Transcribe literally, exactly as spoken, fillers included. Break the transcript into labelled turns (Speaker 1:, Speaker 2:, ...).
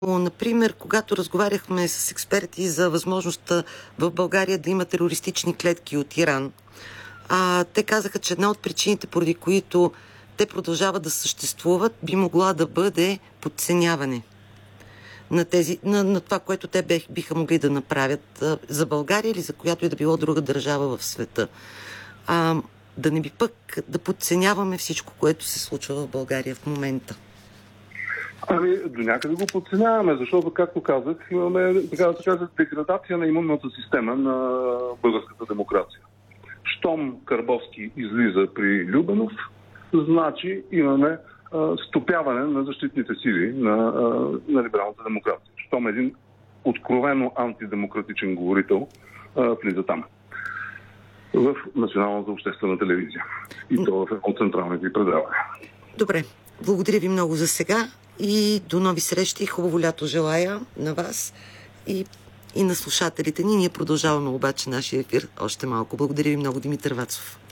Speaker 1: Например, когато разговаряхме с експерти за възможността в България да има терористични клетки от Иран, а, те казаха, че една от причините, поради които те продължават да съществуват, би могла да бъде подценяване на, тези, на, на това, което те бех, биха могли да направят а, за България или за която и да било друга държава в света. А, да не би пък да подценяваме всичко, което се случва в България в момента.
Speaker 2: Ами, до някъде го подценяваме, защото, както казах, имаме, така да се каже, деградация на имунната система на българската демокрация. Щом Карбовски излиза при Любенов, значи имаме а, стопяване на защитните сили на, а, на либералната демокрация. Щом един откровено антидемократичен говорител а, влиза там. В Националната обществена телевизия. И то в едно от централните предавания.
Speaker 1: Добре. Благодаря ви много за сега и до нови срещи. Хубаво лято желая на вас и, и на слушателите ни. Ние продължаваме обаче нашия ефир още малко. Благодаря ви много, Димитър Вацов.